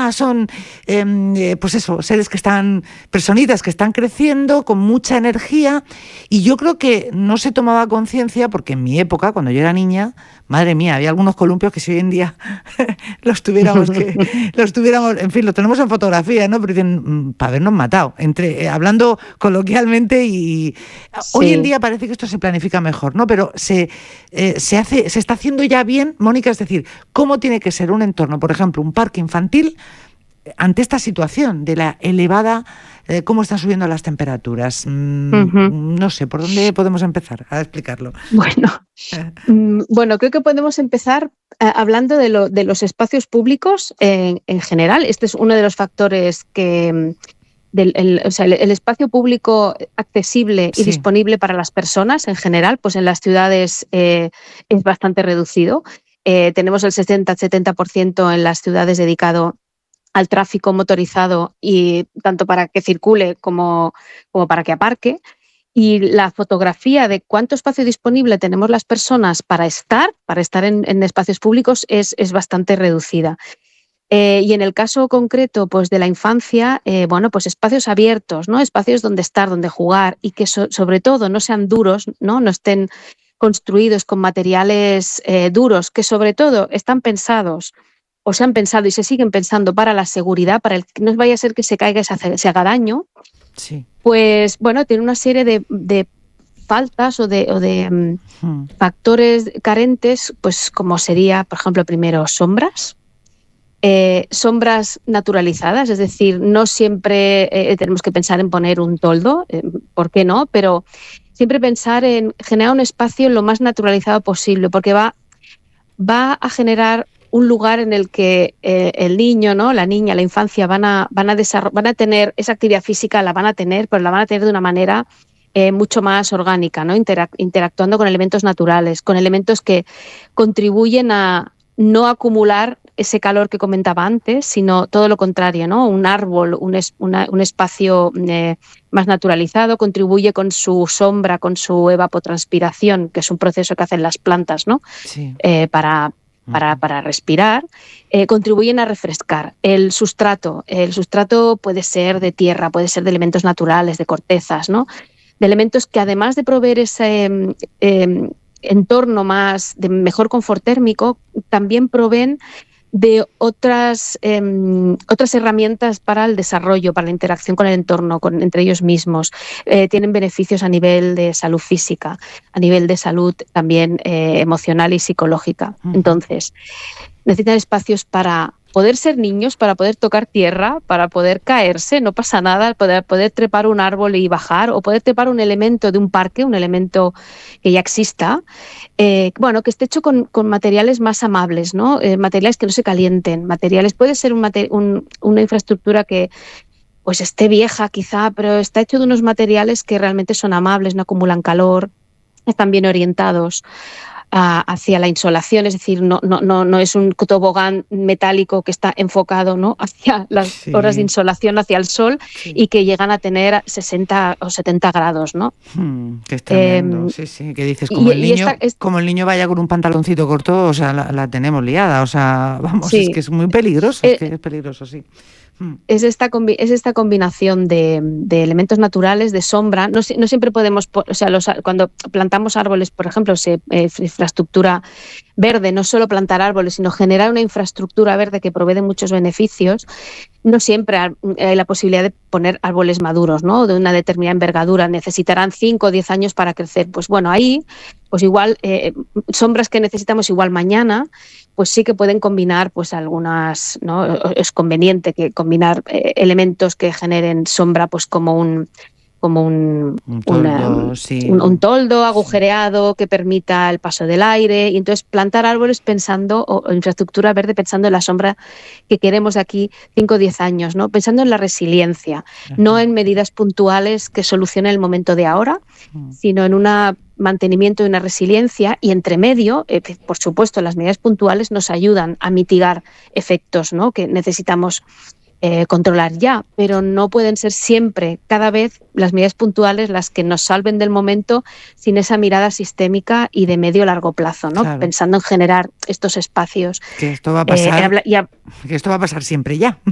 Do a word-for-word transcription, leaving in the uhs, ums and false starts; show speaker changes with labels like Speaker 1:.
Speaker 1: ah, son, eh, pues eso, seres que están, personitas que están creciendo con mucha energía, y yo creo que no se tomaba conciencia, porque en mi época, cuando yo era niña, madre mía, había algunos columpios que si hoy en día los tuviéramos que, los tuviéramos, en fin, los tenemos en fotografía, ¿no? Pero dicen, para habernos matado, entre, eh, hablando coloquialmente, y sí. Hoy en día parece que esto se planifica mejor, ¿no? Pero se, eh, se hace, se está haciendo ya bien, Mónica, es decir, ¿cómo tiene que ser un entorno, por ejemplo, un parque infantil, ante esta situación de la elevada, eh, cómo están subiendo las temperaturas? Mm, uh-huh. No sé, ¿por dónde podemos empezar a explicarlo?
Speaker 2: Bueno, mm, bueno creo que podemos empezar eh, hablando de, lo, de los espacios públicos en, en general. Este es uno de los factores que... Del, el, o sea, el, el espacio público accesible y sí. disponible para las personas en general, pues en las ciudades eh, es bastante reducido. Eh, tenemos el sesenta a setenta por ciento en las ciudades dedicado al tráfico motorizado, y tanto para que circule como, como para que aparque. Y la fotografía de cuánto espacio disponible tenemos las personas para estar, para estar en, en espacios públicos es, es bastante reducida. Eh, y en el caso concreto pues, de la infancia, eh, bueno, pues espacios abiertos, ¿no? Espacios donde estar, donde jugar, y que so, sobre todo no sean duros, no, no estén construidos con materiales eh, duros, que sobre todo están pensados o se han pensado y se siguen pensando para la seguridad, para el que no vaya a ser que se caiga y se, hace, se haga daño.
Speaker 1: Sí.
Speaker 2: Pues bueno, tiene una serie de, de faltas o de, o de hmm. factores carentes, pues como sería, por ejemplo, primero sombras. Eh, sombras naturalizadas, es decir, no siempre eh, tenemos que pensar en poner un toldo, eh, ¿por qué no? Pero siempre pensar en generar un espacio lo más naturalizado posible, porque va, va a generar un lugar en el que eh, el niño, ¿no? La niña, la infancia van a, van, a van a tener esa actividad física, la van a tener, pero la van a tener de una manera eh, mucho más orgánica, ¿no? Interac- interactuando con elementos naturales, con elementos que contribuyen a no acumular ese calor que comentaba antes, sino todo lo contrario, ¿no? Un árbol, un, es, una, un espacio eh, más naturalizado, contribuye con su sombra, con su evapotranspiración, que es un proceso que hacen las plantas, ¿no?
Speaker 1: Sí.
Speaker 2: Eh, para, para, para respirar, eh, contribuyen a refrescar. El sustrato, el sustrato puede ser de tierra, puede ser de elementos naturales, de cortezas, ¿no? De elementos que además de proveer ese... Eh, entorno más de mejor confort térmico, también proveen de otras, eh, otras herramientas para el desarrollo, para la interacción con el entorno, con, entre ellos mismos. Eh, tienen beneficios a nivel de salud física, a nivel de salud también eh, emocional y psicológica. Uh-huh. Entonces, necesitan espacios para poder ser niños, para poder tocar tierra, para poder caerse, no pasa nada, poder, poder trepar un árbol y bajar, o poder trepar un elemento de un parque, un elemento que ya exista, eh, bueno, que esté hecho con, con materiales más amables, ¿no? Eh, materiales que no se calienten, materiales, puede ser un, un, una infraestructura que pues esté vieja quizá, pero está hecho de unos materiales que realmente son amables, no acumulan calor, están bien orientados a, hacia la insolación, es decir, no, no, no, no es un tobogán metálico que está enfocado, ¿no? Hacia las sí. horas de insolación, hacia el sol, sí. y que llegan a tener sesenta o setenta grados, ¿no?
Speaker 1: Hmm, que es tremendo, eh, sí, sí, que dices, como, y, el niño, esta, esta, como el niño vaya con un pantaloncito corto, o sea, la, la tenemos liada, o sea, vamos, sí. es que es muy peligroso, eh, es que es peligroso, sí.
Speaker 2: Es esta, es esta combinación de, de elementos naturales, de sombra. No, no siempre podemos, o sea, los, cuando plantamos árboles, por ejemplo, se, eh, infraestructura verde, no solo plantar árboles, sino generar una infraestructura verde que provee de muchos beneficios. No siempre hay la posibilidad de poner árboles maduros, ¿no? De una determinada envergadura. Necesitarán cinco o diez años para crecer. Pues bueno, ahí, pues igual, eh, sombras que necesitamos igual mañana, pues sí que pueden combinar pues algunas, ¿no? Es conveniente que combinar eh, elementos que generen sombra, pues como un como un,
Speaker 1: un, toldo,
Speaker 2: una,
Speaker 1: sí.
Speaker 2: un, un toldo agujereado, sí. que permita el paso del aire, y entonces plantar árboles pensando, o, o infraestructura verde pensando en la sombra que queremos de aquí cinco o diez años, ¿no? Pensando en la resiliencia, Ajá. no en medidas puntuales que solucionen el momento de ahora, uh-huh. sino en un mantenimiento de una resiliencia, y entre medio, eh, por supuesto, las medidas puntuales nos ayudan a mitigar efectos, ¿no? que necesitamos Eh, controlar ya, pero no pueden ser siempre, cada vez, las medidas puntuales las que nos salven del momento, sin esa mirada sistémica y de medio a largo plazo, ¿no? Claro. Pensando en generar estos espacios.
Speaker 1: Que esto va a pasar,
Speaker 2: eh, y a,
Speaker 1: que esto va a pasar siempre ya.